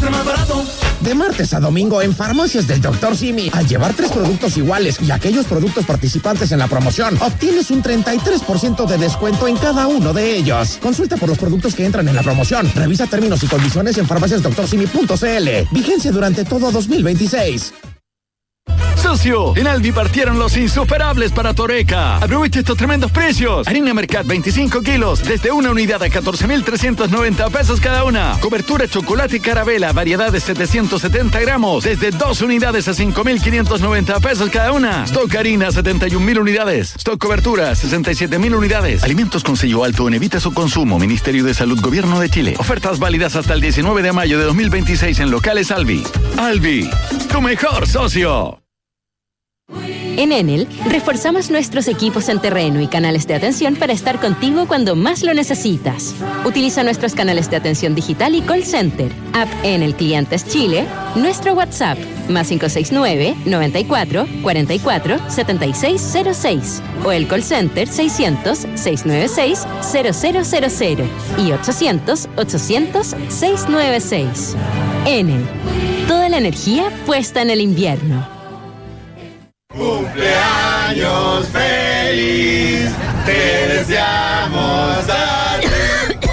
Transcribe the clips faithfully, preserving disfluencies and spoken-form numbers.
Extra más barato. De martes a domingo en Farmacias del doctor Simi. Al llevar tres productos iguales y aquellos productos participantes en la promoción, obtienes un treinta y tres por ciento de descuento en cada uno de ellos. Consulta por los productos que entran en la promoción. Revisa términos y condiciones en farmacias doctor simi punto c l. Vigencia durante todo dos mil veintiséis. Socio, en Alvi partieron los insuperables para Toreca. Aprovecha estos tremendos precios. Harina Mercat veinticinco kilos, desde una unidad a catorce mil trescientos noventa pesos cada una. Cobertura chocolate y carabela, variedad de setecientos setenta gramos, desde dos unidades a cinco mil quinientos noventa pesos cada una. Stock harina, setenta y un mil unidades. Stock cobertura, sesenta y siete mil unidades. Alimentos con sello alto en evita su consumo. Ministerio de Salud, Gobierno de Chile. Ofertas válidas hasta el diecinueve de mayo de dos mil veintiséis en locales Alvi. Alvi, tu mejor socio. En Enel, reforzamos nuestros equipos en terreno y canales de atención para estar contigo cuando más lo necesitas. Utiliza nuestros canales de atención digital y call center, app Enel Clientes Chile, nuestro WhatsApp, más cinco seis nueve, noventa y cuatro, cuarenta y cuatro, setenta y seis cero seis, o el call center seiscientos, seiscientos noventa y seis, cero cero cero cero y ochocientos, ochocientos, seiscientos noventa y seis. Enel, toda la energía puesta en el invierno. ¡Cumpleaños feliz! ¡Te deseamos a ti!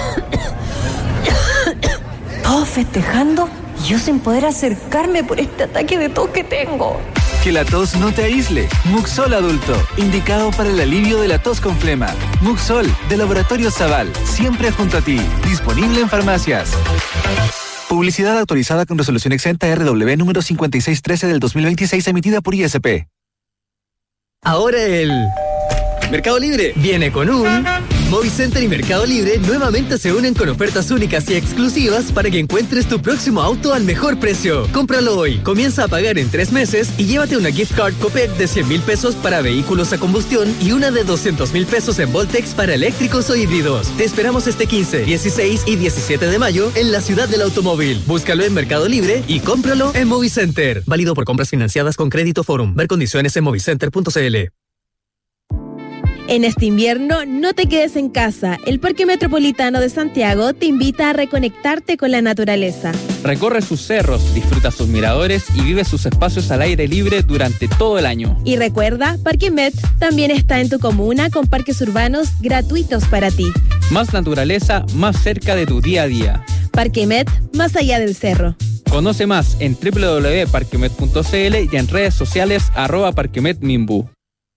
Todos festejando y yo sin poder acercarme por este ataque de tos que tengo. Que la tos no te aísle. Muxol Adulto, indicado para el alivio de la tos con flema. Muxol, de Laboratorio Zaval, siempre junto a ti. Disponible en farmacias. Publicidad autorizada con resolución exenta R W número cincuenta y seis trece del dos mil veintiséis, emitida por I S P. Ahora el Mercado Libre viene con un... Movicenter y Mercado Libre nuevamente se unen con ofertas únicas y exclusivas para que encuentres tu próximo auto al mejor precio. Cómpralo hoy, comienza a pagar en tres meses y llévate una gift card Copec de cien mil pesos para vehículos a combustión y una de doscientos mil pesos en Voltex para eléctricos o híbridos. Te esperamos este quince, dieciséis y diecisiete de mayo en la ciudad del automóvil. Búscalo en Mercado Libre y cómpralo en Movicenter. Válido por compras financiadas con Crédito Forum. Ver condiciones en movicenter punto c l. En este invierno, no te quedes en casa. El Parque Metropolitano de Santiago te invita a reconectarte con la naturaleza. Recorre sus cerros, disfruta sus miradores y vive sus espacios al aire libre durante todo el año. Y recuerda, Parque Met también está en tu comuna con parques urbanos gratuitos para ti. Más naturaleza, más cerca de tu día a día. Parque Met, más allá del cerro. Conoce más en doble u doble u doble u punto parquemet punto c l y en redes sociales arroba parquemetmimbu.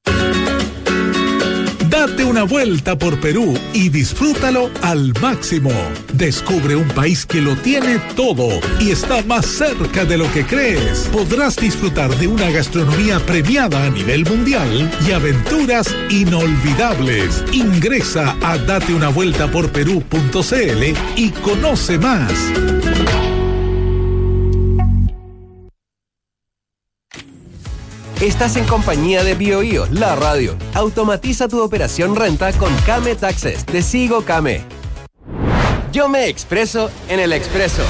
Date una vuelta por Perú y disfrútalo al máximo. Descubre un país que lo tiene todo y está más cerca de lo que crees. Podrás disfrutar de una gastronomía premiada a nivel mundial y aventuras inolvidables. Ingresa a date una vuelta por perú punto c l y conoce más. Estás en compañía de BioBio, la radio. Automatiza tu operación renta con Kame Taxes. Te sigo, Kame. Yo me expreso en el Expreso.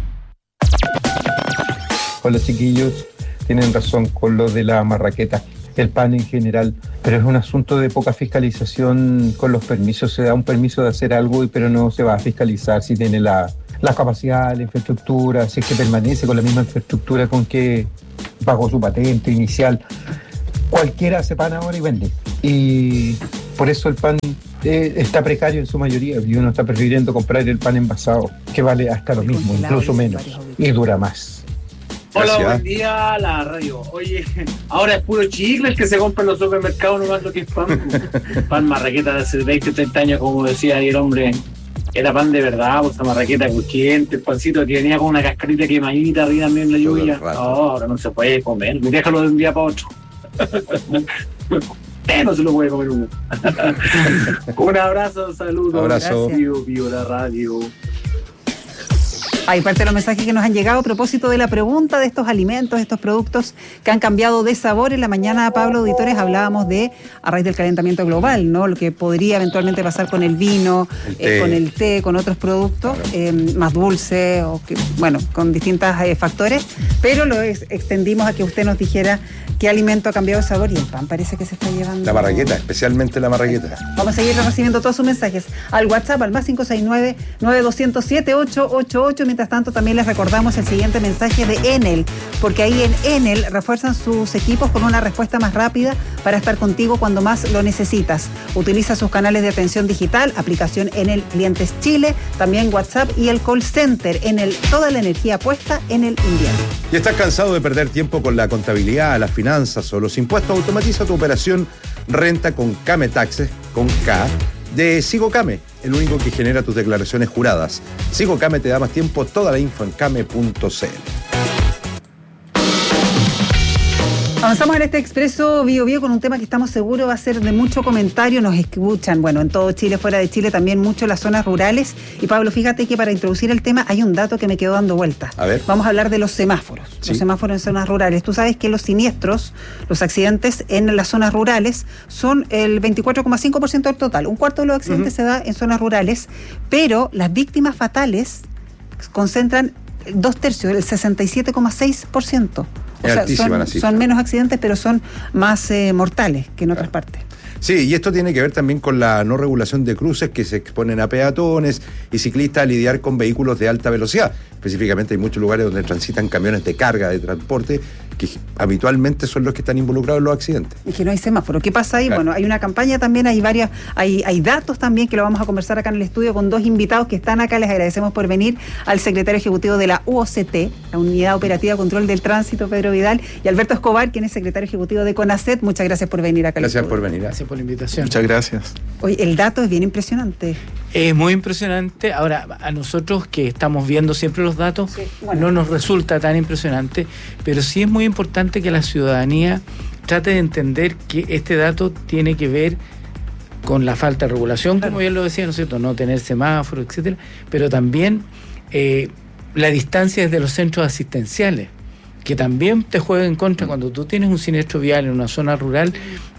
Hola, chiquillos. Tienen razón con lo de la marraqueta, el pan en general, pero es un asunto de poca fiscalización con los permisos. Se da un permiso de hacer algo, pero no se va a fiscalizar si tiene la, la capacidad, la infraestructura, si es que permanece con la misma infraestructura con que pagó su patente inicial. Cualquiera hace pan ahora y vende. Y por eso el pan eh, está precario en su mayoría y uno está prefiriendo comprar el pan envasado, que vale hasta lo mismo, incluso menos, y dura más. Hola, buen día, la radio. Oye, ahora es puro chicle el que se compra en los supermercados, nomás lo que es pan. Pan marraqueta de hace veinte, treinta años, como decía ahí el hombre. Era pan de verdad, pues, marraqueta crujiente, el pancito que venía con una cascarita quemadita arriba también en la lluvia. No, ahora no se puede comer, déjalo de un día para otro. Usted no se lo puede comer uno. Un abrazo, saludos. Abrazo. Vivo, vivo la radio. Hay parte de los mensajes que nos han llegado a propósito de la pregunta de estos alimentos, estos productos que han cambiado de sabor. En la mañana, Pablo, auditores, hablábamos de, a raíz del calentamiento global, ¿no? Lo que podría eventualmente pasar con el vino, el eh, con el té, con otros productos claro. eh, más dulces, o que, bueno, con distintos eh, factores, pero lo ex- extendimos a que usted nos dijera qué alimento ha cambiado de sabor, y el pan parece que se está llevando... La marraqueta, especialmente la marraqueta. Vamos a seguir recibiendo todos sus mensajes al WhatsApp, al más cinco seis nueve, nueve dos cero cero, siete ocho ocho ocho, mientras mientras tanto, también les recordamos el siguiente mensaje de Enel, porque ahí en Enel refuerzan sus equipos con una respuesta más rápida para estar contigo cuando más lo necesitas. Utiliza sus canales de atención digital, aplicación Enel Clientes Chile, también WhatsApp y el call center. Enel, toda la energía puesta en el invierno. ¿Y estás cansado de perder tiempo con la contabilidad, las finanzas o los impuestos? Automatiza tu operación renta con Came Taxes, con K, de SigoCame, el único que genera tus declaraciones juradas. SigoCame te da más tiempo, toda la info en came punto c l. Avanzamos en este Expreso Bio Bio con un tema que estamos seguros va a ser de mucho comentario. Nos escuchan, bueno, en todo Chile, fuera de Chile, también mucho en las zonas rurales. Y Pablo, fíjate que para introducir el tema hay un dato que me quedó dando vuelta. A ver. Vamos a hablar de los semáforos. ¿Sí? Los semáforos en zonas rurales. Tú sabes que los siniestros, los accidentes en las zonas rurales son el veinticuatro coma cinco por ciento del total. Un cuarto de los accidentes uh-huh. se da en zonas rurales, pero las víctimas fatales concentran dos tercios, el sesenta y siete coma seis por ciento. O sea, son, son menos accidentes, pero son más eh, mortales que en otras partes. Sí, y esto tiene que ver también con la no regulación de cruces que se exponen a peatones y ciclistas a lidiar con vehículos de alta velocidad. Específicamente hay muchos lugares donde transitan camiones de carga, de transporte, que habitualmente son los que están involucrados en los accidentes. Y que no hay semáforo. ¿Qué pasa ahí? Claro. Bueno, hay una campaña también, hay varias, hay, hay datos también que lo vamos a conversar acá en el estudio con dos invitados que están acá. Les agradecemos por venir al secretario ejecutivo de la U O C T, la Unidad Operativa de Control del Tránsito, Pedro Vidal, y Alberto Escobar, quien es secretario ejecutivo de CONACET. Muchas gracias por venir acá al Gracias estudio. por venir. Gracias por la invitación. Muchas gracias. Oye, el dato es bien impresionante. Es muy impresionante. Ahora, a nosotros que estamos viendo siempre los datos, sí, bueno. no nos resulta tan impresionante, pero sí es muy importante que la ciudadanía trate de entender que este dato tiene que ver con la falta de regulación, claro. como bien lo decía, ¿no es cierto? No tener semáforos, etcétera, pero también eh, la distancia desde los centros asistenciales, que también te juega en contra cuando tú tienes un siniestro vial en una zona rural.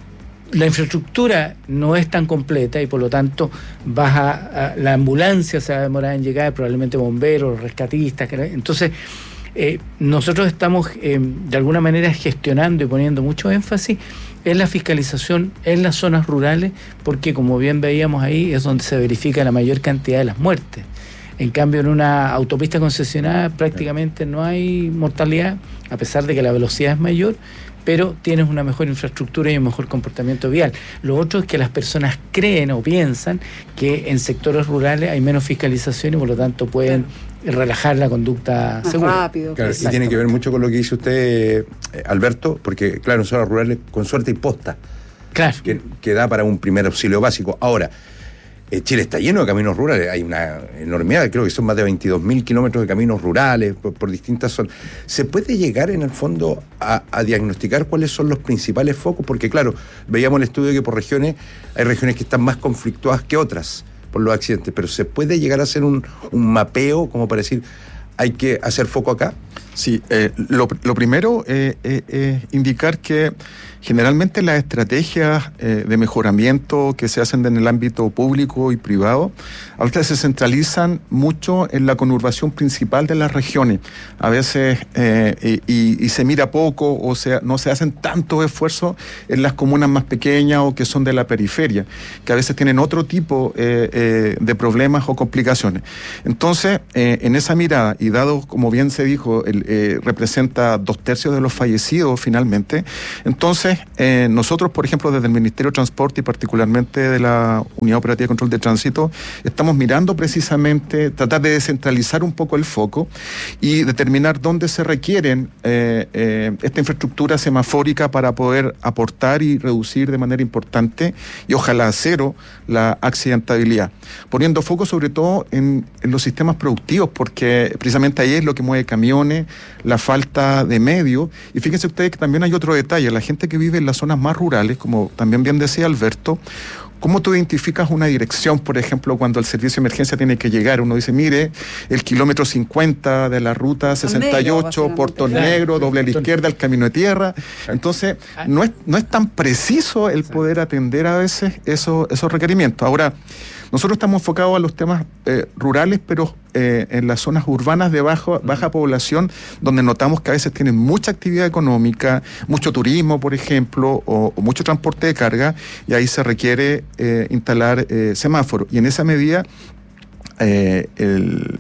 La infraestructura no es tan completa y por lo tanto vas a, a la ambulancia se va a demorar en llegar, probablemente bomberos, rescatistas. Entonces, eh, nosotros estamos eh, de alguna manera gestionando y poniendo mucho énfasis en la fiscalización en las zonas rurales, porque como bien veíamos ahí es donde se verifica la mayor cantidad de las muertes. En cambio, en una autopista concesionada prácticamente no hay mortalidad, a pesar de que la velocidad es mayor, pero tienes una mejor infraestructura y un mejor comportamiento vial. Lo otro es que las personas creen o piensan que en sectores rurales hay menos fiscalización y por lo tanto pueden relajar la conducta más segura. Rápido, claro, y tiene que ver mucho con lo que dice usted, eh, Alberto, porque claro, en zonas rurales con suerte hay posta, claro. que, que da para un primer auxilio básico. Ahora, Eh, Chile está lleno de caminos rurales, hay una enormidad, creo que son más de veintidós mil kilómetros de caminos rurales por, por distintas zonas. ¿Se puede llegar en el fondo a, a diagnosticar cuáles son los principales focos? Porque claro, veíamos en el estudio que por regiones hay regiones que están más conflictuadas que otras por los accidentes, pero ¿se puede llegar a hacer un, un mapeo como para decir hay que hacer foco acá? Sí, eh, lo, lo primero es eh, eh, indicar que generalmente las estrategias eh, de mejoramiento que se hacen en el ámbito público y privado, a veces se centralizan mucho en la conurbación principal de las regiones. A veces eh, y, y se mira poco o sea, no se hacen tantos esfuerzos en las comunas más pequeñas o que son de la periferia, que a veces tienen otro tipo eh, eh, de problemas o complicaciones. Entonces, eh, en esa mirada, y dado, como bien se dijo, el, eh, representa dos tercios de los fallecidos finalmente, entonces Eh, nosotros, por ejemplo, desde el Ministerio de Transporte y particularmente de la Unidad Operativa de Control de Tránsito, estamos mirando precisamente, tratar de descentralizar un poco el foco y determinar dónde se requieren eh, eh, esta infraestructura semafórica para poder aportar y reducir de manera importante y ojalá a cero la accidentabilidad, poniendo foco sobre todo en, en los sistemas productivos, porque precisamente ahí es lo que mueve camiones, la falta de medios. Y fíjense ustedes que también hay otro detalle, la gente que vive en las zonas más rurales, como también bien decía Alberto, ¿cómo tú identificas una dirección, por ejemplo, cuando el servicio de emergencia tiene que llegar? Uno dice, mire, el kilómetro cincuenta de la ruta sesenta y ocho, Puerto Negro, doble a la izquierda, el camino de tierra. Entonces, no es, no es tan preciso el poder atender a veces esos, esos requerimientos. Ahora, nosotros estamos enfocados a los temas eh, rurales, pero eh, en las zonas urbanas de bajo, baja población, donde notamos que a veces tienen mucha actividad económica, mucho turismo, por ejemplo, o, o mucho transporte de carga, y ahí se requiere eh, instalar eh, semáforos. Y en esa medida, eh, el,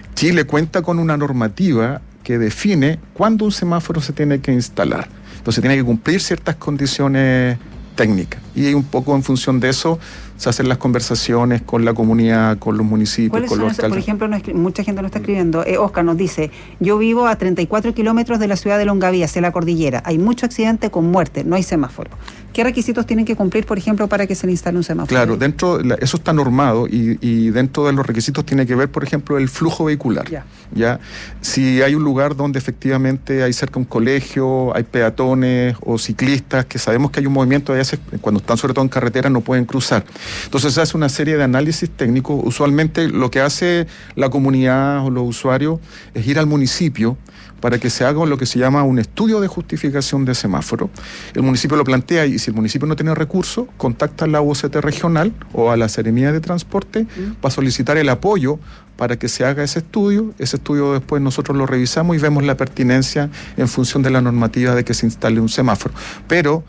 Chile cuenta con una normativa que define cuándo un semáforo se tiene que instalar. Entonces tiene que cumplir ciertas condiciones técnicas. Y un poco en función de eso se hacen las conversaciones con la comunidad, con los municipios, ¿Cuáles con son los esos? alcaldes. Por ejemplo, no es, mucha gente nos está escribiendo. Eh, Oscar nos dice, yo vivo a treinta y cuatro kilómetros de la ciudad de Longaví, hacia la cordillera. Hay mucho accidente con muerte, no hay semáforo. ¿Qué requisitos tienen que cumplir, por ejemplo, para que se le instale un semáforo? Claro, dentro eso está normado y, y dentro de los requisitos tiene que ver, por ejemplo, el flujo vehicular. Ya. ¿Ya? Si hay un lugar donde efectivamente hay cerca un colegio, hay peatones o ciclistas, que sabemos que hay un movimiento, a veces, cuando están sobre todo en carretera, no pueden cruzar. Entonces se hace una serie de análisis técnicos. Usualmente lo que hace la comunidad o los usuarios es ir al municipio para que se haga lo que se llama un estudio de justificación de semáforo. El municipio lo plantea y si el municipio no tiene recursos, contacta a la U C T regional o a la Seremía de Transporte mm. para solicitar el apoyo para que se haga ese estudio. Ese estudio después nosotros lo revisamos y vemos la pertinencia en función de la normativa de que se instale un semáforo. Pero,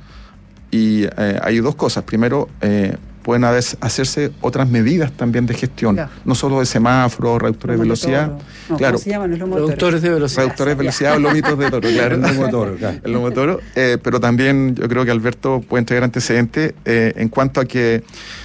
y eh, hay dos cosas. Primero, eh, pueden haber, hacerse otras medidas también de gestión, ya. No solo de semáforos, reductores de velocidad. No, claro. ¿Cómo se llaman? Los reductores de velocidad. Reductores de velocidad o lomitos de toro, claro. El lomo toro, claro. El lomo toro. Eh, pero también yo creo que Alberto puede entregar antecedentes eh, en cuanto a que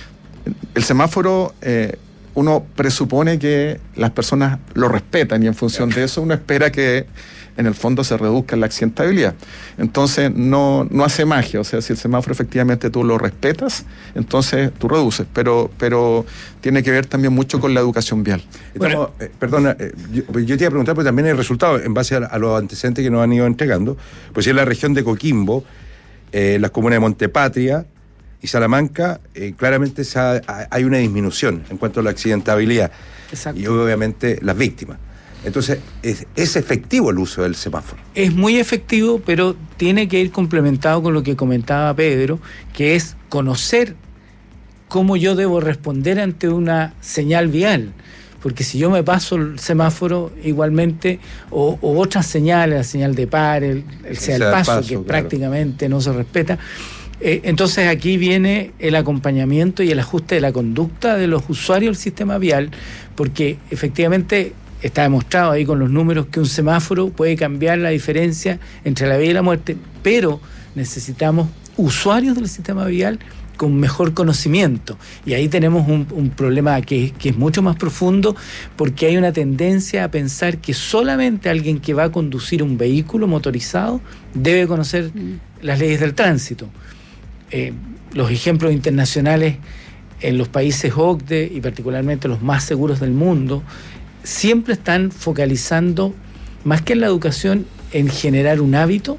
el semáforo, eh, uno presupone que las personas lo respetan y en función de eso uno espera que en el fondo se reduzca la accidentabilidad. Entonces no, no hace magia, o sea, si el semáforo efectivamente tú lo respetas, entonces tú reduces, pero, pero tiene que ver también mucho con la educación vial. Estamos, bueno, eh, perdona, eh, yo, yo te iba a preguntar, pero también el resultado, en base a, a los antecedentes que nos han ido entregando, pues en la región de Coquimbo, eh, las comunas de Montepatria y Salamanca, eh, claramente esa, hay una disminución en cuanto a la accidentabilidad. Exacto. Y obviamente las víctimas. Entonces, ¿es, ¿es efectivo el uso del semáforo? Es muy efectivo, pero tiene que ir complementado con lo que comentaba Pedro, que es conocer cómo yo debo responder ante una señal vial. Porque si yo me paso el semáforo, igualmente, o, o otras señales, la señal de par, el, el sea el paso, paso, que claro. prácticamente no se respeta, eh, entonces aquí viene el acompañamiento y el ajuste de la conducta de los usuarios del sistema vial, porque efectivamente está demostrado ahí con los números que un semáforo puede cambiar la diferencia entre la vida y la muerte, pero necesitamos usuarios del sistema vial con mejor conocimiento. Y ahí tenemos un, un problema que, que es mucho más profundo, porque hay una tendencia a pensar que solamente alguien que va a conducir un vehículo motorizado debe conocer mm. las leyes del tránsito. Eh, los ejemplos internacionales en los países O C D E y particularmente los más seguros del mundo siempre están focalizando, más que en la educación, en generar un hábito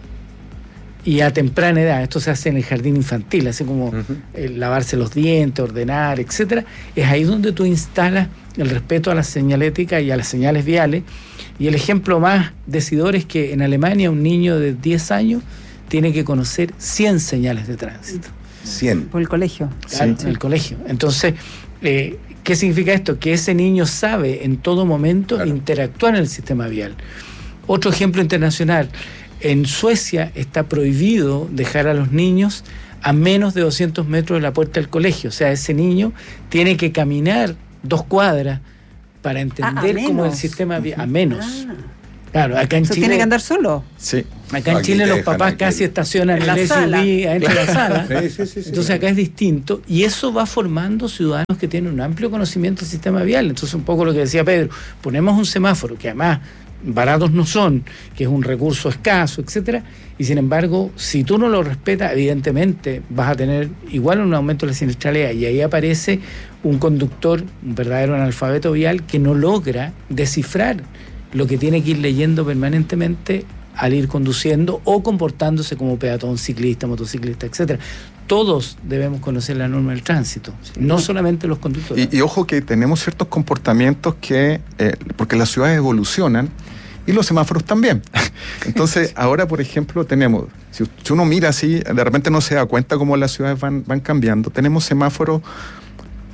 y a temprana edad. Esto se hace en el jardín infantil, así como uh-huh. el lavarse los dientes, ordenar, etcétera. Es ahí donde tú instalas el respeto a la señalética y a las señales viales. Y el ejemplo más decidor es que en Alemania un niño de diez años tiene que conocer cien señales de tránsito. cien. Por el colegio. Claro, sí. En el colegio. Entonces, eh, ¿qué significa esto? Que ese niño sabe en todo momento claro. interactuar en el sistema vial. Otro ejemplo internacional. En Suecia está prohibido dejar a los niños a menos de doscientos metros de la puerta del colegio. O sea, ese niño tiene que caminar dos cuadras para entender ah, cómo el sistema vial. A menos. Ah. Claro, acá en Chile. ¿Tiene que andar solo? Sí. Acá en Chile los papás casi estacionan en el S U V adentro de la sala. Sí, sí, sí, Entonces acá es distinto y eso va formando ciudadanos que tienen un amplio conocimiento del sistema vial. Entonces un poco lo que decía Pedro, ponemos un semáforo que además baratos no son, que es un recurso escaso, etcétera, y sin embargo, si tú no lo respetas, evidentemente vas a tener igual un aumento de la siniestralidad y ahí aparece un conductor, un verdadero analfabeto vial que no logra descifrar lo que tiene que ir leyendo permanentemente al ir conduciendo o comportándose como peatón, ciclista, motociclista, etcétera. Todos debemos conocer la norma del tránsito, sí. no solamente los conductores. Y, y ojo que tenemos ciertos comportamientos que, eh, porque las ciudades evolucionan y los semáforos también. Entonces, ahora, por ejemplo, tenemos, si, si uno mira así, de repente no se da cuenta cómo las ciudades van, van cambiando, tenemos semáforos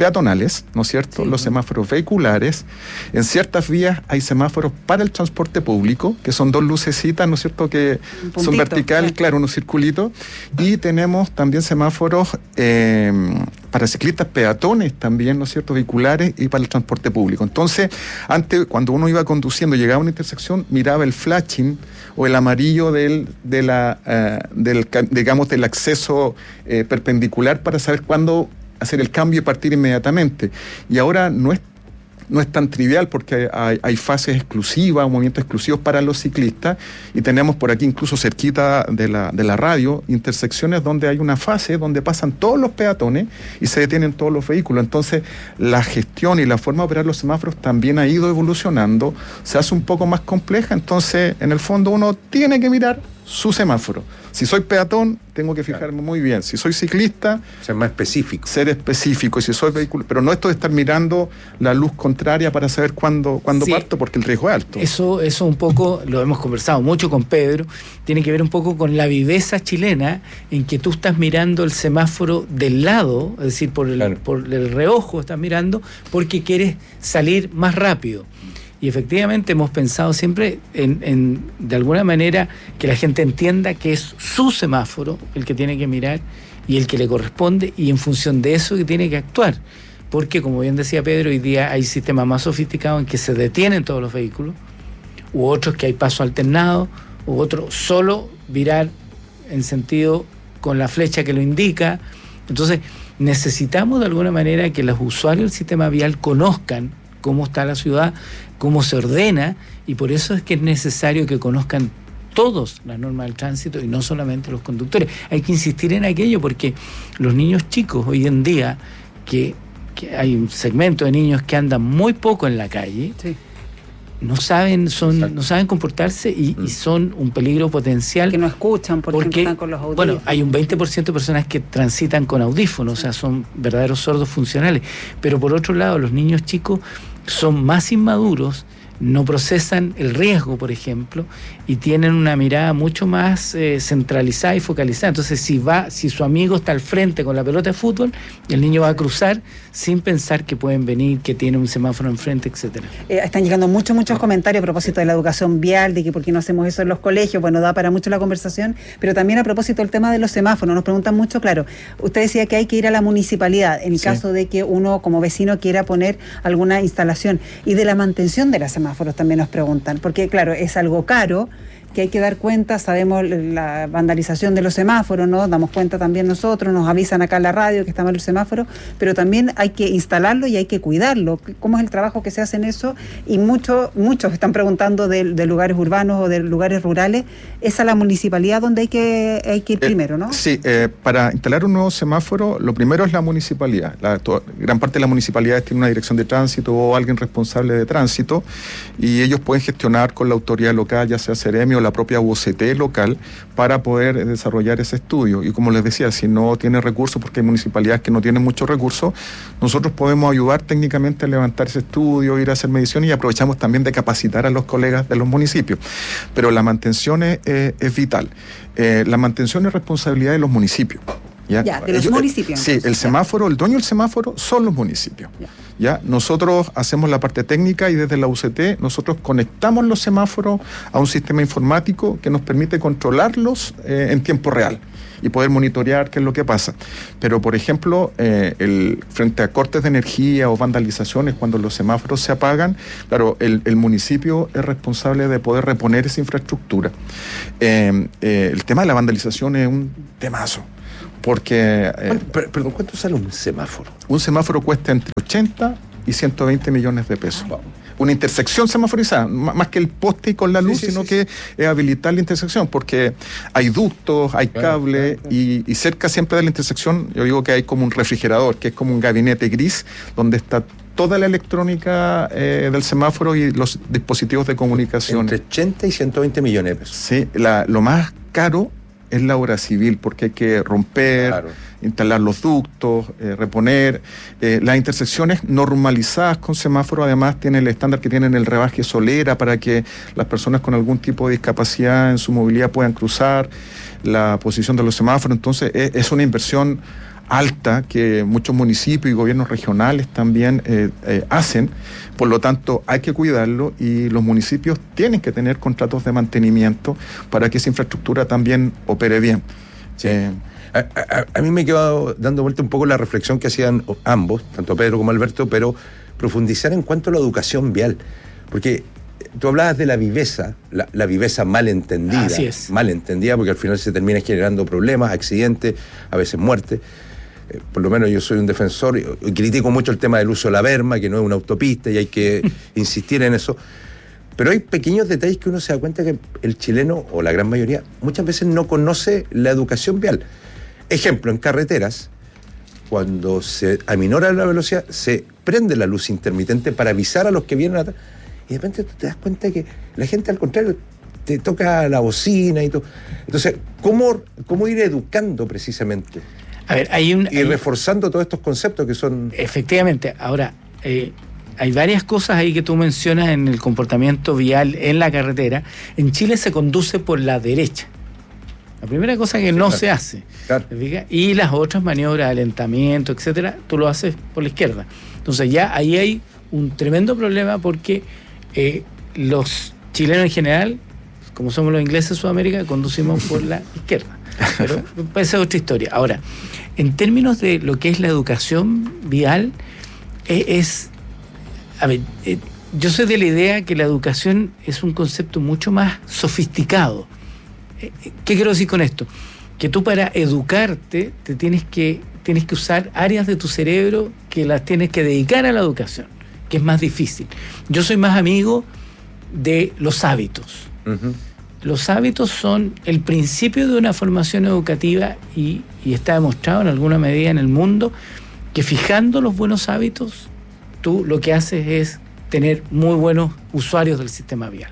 peatonales, ¿no es cierto? Sí. Los semáforos vehiculares. En ciertas vías hay semáforos para el transporte público, que son dos lucecitas, ¿no es cierto?, que puntito, son verticales, sí. Claro, unos circulitos. Y tenemos también semáforos eh, para ciclistas peatones también, ¿no es cierto?, vehiculares y para el transporte público. Entonces, antes, cuando uno iba conduciendo, llegaba a una intersección, miraba el flashing o el amarillo del, de la, uh, del, digamos, del acceso eh, perpendicular para saber cuándo hacer el cambio y partir inmediatamente. Y ahora no es, no es tan trivial porque hay, hay fases exclusivas, movimientos exclusivos para los ciclistas, y tenemos por aquí incluso cerquita de la, de la radio intersecciones donde hay una fase donde pasan todos los peatones y se detienen todos los vehículos. Entonces la gestión y la forma de operar los semáforos también ha ido evolucionando, se hace un poco más compleja. Entonces en el fondo uno tiene que mirar su semáforo. Si soy peatón, tengo que fijarme muy bien. Si soy ciclista, ser más específico. Ser específico. Y si soy vehículo, pero no esto de estar mirando la luz contraria para saber cuándo, cuándo sí. parto, porque el riesgo es alto. Eso, eso un poco, lo hemos conversado mucho con Pedro, tiene que ver un poco con la viveza chilena, en que tú estás mirando el semáforo del lado, es decir, por el, claro. por el reojo estás mirando, porque quieres salir más rápido. Y efectivamente hemos pensado siempre en, en, de alguna manera, que la gente entienda que es su semáforo el que tiene que mirar y el que le corresponde, y en función de eso que tiene que actuar. Porque, como bien decía Pedro, hoy día hay sistemas más sofisticados en que se detienen todos los vehículos, u otros que hay paso alternado, u otros solo virar en sentido con la flecha que lo indica. Entonces, necesitamos de alguna manera que los usuarios del sistema vial conozcan cómo está la ciudad, cómo se ordena, y por eso es que es necesario que conozcan todos las normas del tránsito y no solamente los conductores. Hay que insistir en aquello porque los niños chicos hoy en día, que, que hay un segmento de niños que andan muy poco en la calle, sí. no saben son no saben comportarse y, mm. y son un peligro potencial. Que no escuchan porque, porque están con los audífonos. Bueno, hay un veinte por ciento de personas que transitan con audífonos, sí. o sea, son verdaderos sordos funcionales. Pero por otro lado, los niños chicos son más inmaduros, no procesan el riesgo, por ejemplo, y tienen una mirada mucho más eh, centralizada y focalizada. Entonces, si va, si su amigo está al frente con la pelota de fútbol, el niño va a cruzar sin pensar que pueden venir, que tiene un semáforo enfrente, etcétera. Eh, están llegando muchos, muchos comentarios a propósito de la educación vial, de que por qué no hacemos eso en los colegios. Bueno, da para mucho la conversación, pero también a propósito del tema de los semáforos. Nos preguntan mucho, claro, usted decía que hay que ir a la municipalidad en el sí. caso de que uno como vecino quiera poner alguna instalación, y de la mantención de los semáforos también nos preguntan, porque claro, es algo caro, que hay que dar cuenta, sabemos la vandalización de los semáforos, ¿no? Damos cuenta también nosotros, nos avisan acá en la radio que está mal el semáforo, pero también hay que instalarlo y hay que cuidarlo. ¿Cómo es el trabajo que se hace en eso? Y muchos muchos están preguntando de, de lugares urbanos o de lugares rurales. Es a la municipalidad donde hay que, hay que ir eh, primero, ¿no? Sí, eh, para instalar un nuevo semáforo, lo primero es la municipalidad. La, toda, gran parte de las municipalidades tiene una dirección de tránsito o alguien responsable de tránsito, y ellos pueden gestionar con la autoridad local, ya sea Ceremi o la propia U C T local, para poder desarrollar ese estudio. Y como les decía, si no tiene recursos, porque hay municipalidades que no tienen muchos recursos, nosotros podemos ayudar técnicamente a levantar ese estudio, ir a hacer mediciones, y aprovechamos también de capacitar a los colegas de los municipios. Pero la mantención es, eh, es vital. Eh, la mantención es responsabilidad de los municipios. ¿Ya? Ya, de los Ellos, municipios. Sí, el semáforo, el dueño del semáforo son los municipios. Ya. ¿Ya? Nosotros hacemos la parte técnica y desde la U C T nosotros conectamos los semáforos a un sistema informático que nos permite controlarlos eh, en tiempo real y poder monitorear qué es lo que pasa. Pero, por ejemplo, eh, el, frente a cortes de energía o vandalizaciones, cuando los semáforos se apagan, claro, el, el municipio es responsable de poder reponer esa infraestructura. Eh, eh, el tema de la vandalización es un temazo. Porque... Eh, perdón, ¿cuánto sale un semáforo? Un semáforo cuesta entre ochenta y ciento veinte millones de pesos. Wow. Una intersección semaforizada, más que el poste con la luz, sí, sí, sino sí, que sí. es habilitar la intersección, porque hay ductos, hay claro, cables, claro, claro. Y, y cerca siempre de la intersección, yo digo que hay como un refrigerador, que es como un gabinete gris, donde está toda la electrónica eh, del semáforo y los dispositivos de comunicación. Entre ochenta y ciento veinte millones de pesos. Sí, la, lo más caro es la obra civil, porque hay que romper, claro. instalar los ductos, eh, reponer. Eh, las intersecciones normalizadas con semáforo además tienen el estándar que tienen el rebaje solera para que las personas con algún tipo de discapacidad en su movilidad puedan cruzar la posición de los semáforos. Entonces es, es una inversión alta que muchos municipios y gobiernos regionales también eh, eh, hacen. Por lo tanto, hay que cuidarlo y los municipios tienen que tener contratos de mantenimiento para que esa infraestructura también opere bien. Sí. Eh, a, a, a mí me quedado dando vuelta un poco la reflexión que hacían ambos, tanto Pedro como Alberto, pero profundizar en cuanto a la educación vial. Porque tú hablabas de la viveza, la, la viveza mal entendida. Así es. Mal entendida, porque al final se termina generando problemas, accidentes, a veces muerte. Eh, por lo menos yo soy un defensor y, y critico mucho el tema del uso de la berma, que no es una autopista y hay que insistir en eso. Pero hay pequeños detalles que uno se da cuenta que el chileno, o la gran mayoría, muchas veces no conoce la educación vial. Ejemplo, en carreteras, cuando se aminora la velocidad, se prende la luz intermitente para avisar a los que vienen atrás. Y de repente tú te das cuenta que la gente, al contrario, te toca la bocina y todo. Entonces, ¿cómo, cómo ir educando precisamente? A ver, hay un... Y hay... reforzando todos estos conceptos que son... Efectivamente. Ahora, eh, hay varias cosas ahí que tú mencionas en el comportamiento vial en la carretera. En Chile se conduce por la derecha. La primera cosa que sí, no claro. se hace. Claro. Y las otras maniobras, alentamiento, etcétera, tú lo haces por la izquierda. Entonces ya ahí hay un tremendo problema porque eh, los chilenos en general, como somos los ingleses de Sudamérica, conducimos por la izquierda. Pero puede ser otra historia. Ahora, en términos de lo que es la educación vial, eh, es... A ver, eh, yo soy de la idea que la educación es un concepto mucho más sofisticado. ¿Qué quiero decir con esto? Que tú para educarte te tienes que, tienes que usar áreas de tu cerebro que las tienes que dedicar a la educación, que es más difícil. Yo soy más amigo de los hábitos. Uh-huh. Los hábitos son el principio de una formación educativa y, y está demostrado en alguna medida en el mundo que fijando los buenos hábitos, tú lo que haces es tener muy buenos usuarios del sistema vial.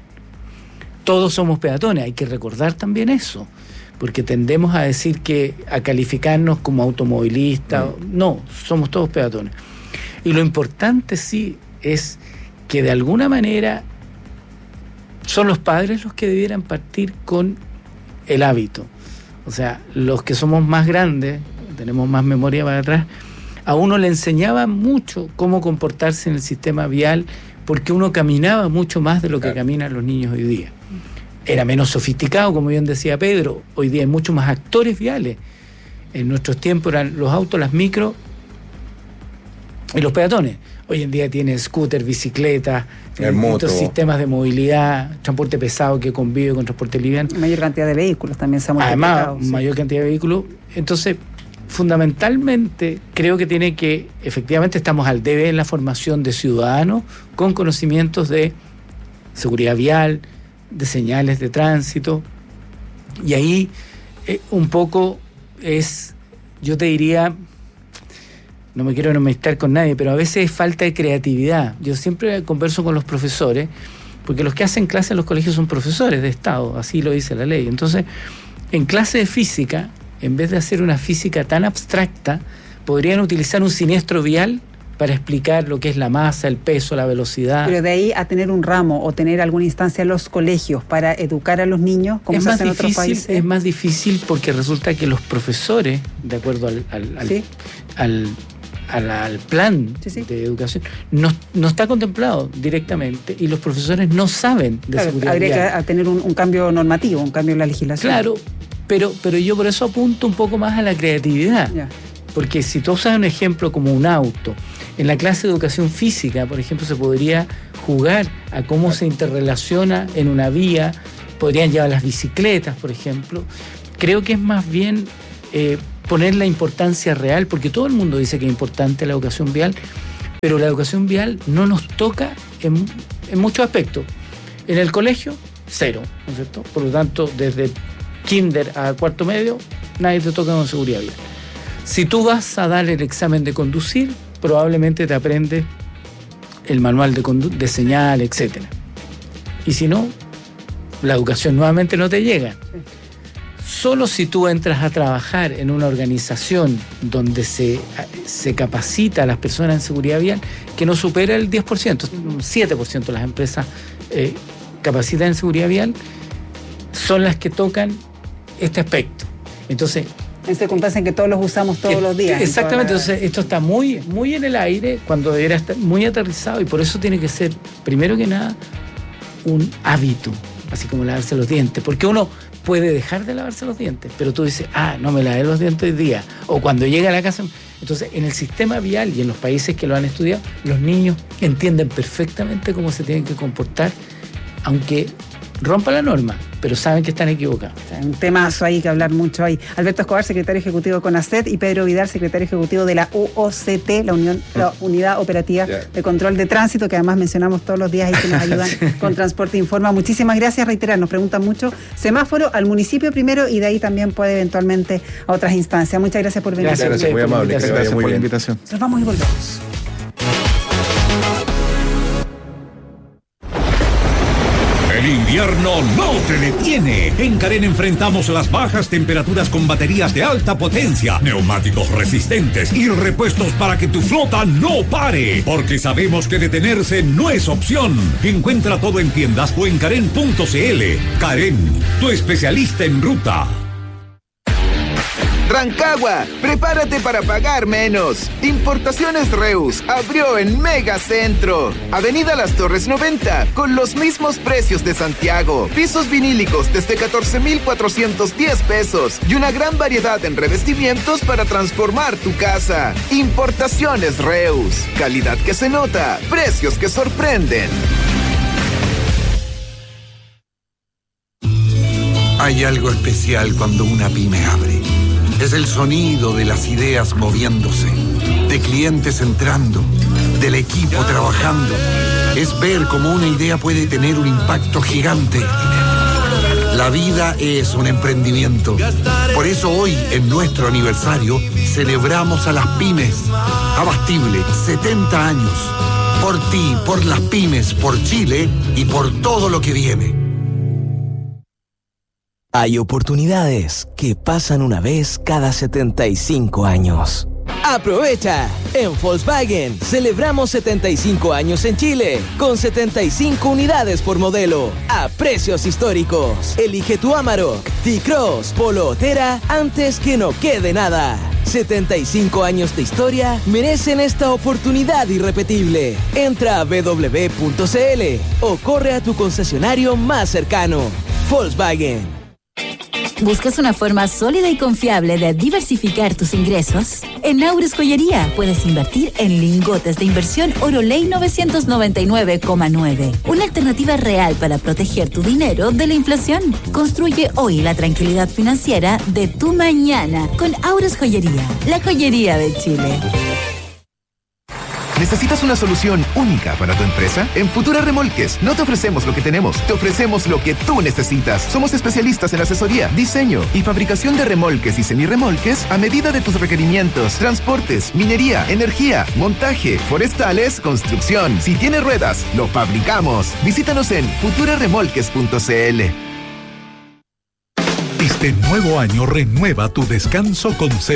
Todos somos peatones, hay que recordar también eso, porque tendemos a decir que, a calificarnos como automovilistas, mm. no, somos todos peatones. Y lo importante sí es que de alguna manera son los padres los que debieran partir con el hábito. O sea, los que somos más grandes, tenemos más memoria para atrás, a uno le enseñaba mucho cómo comportarse en el sistema vial, porque uno caminaba mucho más de lo que claro. caminan los niños hoy día. Era menos sofisticado, como bien decía Pedro. Hoy día hay muchos más actores viales. En nuestros tiempos eran los autos, las micros y los peatones. Hoy en día tienen scooter, bicicletas, distintos sistemas de movilidad, transporte pesado que convive con transporte liviano. Mayor cantidad de vehículos también se ha multiplicado. Además, mayor sí. cantidad de vehículos. Entonces, fundamentalmente creo que tiene que, efectivamente estamos al debe en la formación de ciudadanos con conocimientos de seguridad vial, de señales de tránsito, y ahí eh, un poco es, yo te diría, no me quiero enemistar con nadie, pero a veces es falta de creatividad. Yo siempre converso con los profesores, porque los que hacen clase en los colegios son profesores de Estado, así lo dice la ley. Entonces, en clase de física, en vez de hacer una física tan abstracta, podrían utilizar un siniestro vial para explicar lo que es la masa, el peso, la velocidad. Pero de ahí a tener un ramo o tener alguna instancia en los colegios para educar a los niños, como se hace en otros países. Es más difícil porque resulta que los profesores, de acuerdo al, al, al, ¿sí? al, al, al plan sí, sí. de educación, no, no está contemplado directamente y los profesores no saben de claro, seguridad habría vial. que tener un, un cambio normativo, un cambio en la legislación. Claro, pero, pero yo por eso apunto un poco más a la creatividad. Ya. Porque si tú usas un ejemplo como un auto, en la clase de educación física, por ejemplo, se podría jugar a cómo se interrelaciona en una vía, podrían llevar las bicicletas, por ejemplo. Creo que es más bien eh, poner la importancia real, porque todo el mundo dice que es importante la educación vial, pero la educación vial no nos toca en, en muchos aspectos. En el colegio, cero, ¿no es cierto? Por lo tanto, desde kinder a cuarto medio, nadie te toca con seguridad vial. Si tú vas a dar el examen de conducir, probablemente te aprendes el manual de, condu- de señal, etcétera. Y si no, la educación nuevamente no te llega. Solo si tú entras a trabajar en una organización donde se, se capacita a las personas en seguridad vial, que no supera el diez por ciento, un siete por ciento de las empresas eh, capacitan en seguridad vial, son las que tocan este aspecto. Entonces, En circunstancias en que todos los usamos todos que, los días. Exactamente, entonces esto está muy, muy en el aire cuando debería estar muy aterrizado y por eso tiene que ser, primero que nada, un hábito, así como lavarse los dientes, porque uno puede dejar de lavarse los dientes, pero tú dices, ah, no me lavé los dientes hoy día, o cuando llega a la casa. Entonces, en el sistema vial y en los países que lo han estudiado, los niños entienden perfectamente cómo se tienen que comportar, aunque rompa la norma, pero saben que están equivocados. Un temazo ahí que hablar mucho ahí. Alberto Escobar, secretario ejecutivo de CONACET, y Pedro Vidal, secretario ejecutivo de la U O C T, la, Unión, la Unidad Operativa yeah. de Control de Tránsito, que además mencionamos todos los días y que nos ayudan sí. con Transporte Informa. Muchísimas gracias, reiterar, nos preguntan mucho. Semáforo al municipio primero y de ahí también puede eventualmente a otras instancias. Muchas gracias por venir. Gracias, gracias muy amable. Gracias, gracias muy por bien. la invitación. Nos vamos y volvemos. El invierno no te detiene. En Carén enfrentamos las bajas temperaturas con baterías de alta potencia, neumáticos resistentes y repuestos para que tu flota no pare. Porque sabemos que detenerse no es opción. Encuentra todo en tiendas o en Carén punto c l. Carén, tu especialista en ruta. Rancagua, prepárate para pagar menos. Importaciones Reus abrió en Megacentro. Avenida Las Torres noventa, con los mismos precios de Santiago. Pisos vinílicos desde catorce mil cuatrocientos diez pesos y una gran variedad en revestimientos para transformar tu casa. Importaciones Reus, calidad que se nota, precios que sorprenden. Hay algo especial cuando una pyme abre. Es el sonido de las ideas moviéndose, de clientes entrando, del equipo trabajando. Es ver cómo una idea puede tener un impacto gigante. La vida es un emprendimiento. Por eso hoy, en nuestro aniversario, celebramos a las pymes. Abastible, setenta años. Por ti, por las pymes, por Chile y por todo lo que viene. Hay oportunidades que pasan una vez cada setenta y cinco años. ¡Aprovecha! En Volkswagen celebramos setenta y cinco años en Chile, con setenta y cinco unidades por modelo, a precios históricos. Elige tu Amarok, T-Cross, Polo o Tera antes que no quede nada. setenta y cinco años de historia merecen esta oportunidad irrepetible. Entra a w w w punto c l o corre a tu concesionario más cercano. Volkswagen. ¿Buscas una forma sólida y confiable de diversificar tus ingresos? En Naures Joyería puedes invertir en lingotes de inversión Oroley novecientos noventa y nueve coma nueve. Una alternativa real para proteger tu dinero de la inflación. Construye hoy la tranquilidad financiera de tu mañana con Aures Joyería, la joyería de Chile. ¿Necesitas una solución única para tu empresa? En Futura Remolques no te ofrecemos lo que tenemos, te ofrecemos lo que tú necesitas. Somos especialistas en asesoría, diseño y fabricación de remolques y semirremolques a medida de tus requerimientos. Transportes, minería, energía, montaje, forestales, construcción. Si tiene ruedas, lo fabricamos. Visítanos en futura remolques punto c l. Este nuevo año renueva tu descanso con